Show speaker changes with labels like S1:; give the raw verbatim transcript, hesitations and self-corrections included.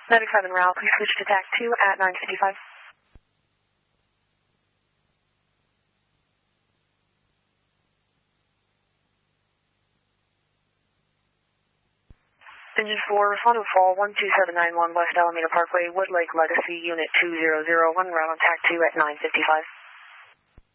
S1: ninety-seven route, please switch to tack two at nine fifty-five. Engine four, respond to fall one two seven nine one West Alameda Parkway, Wood Lake Legacy, Unit two zero zero one, route on tack two at nine fifty-five.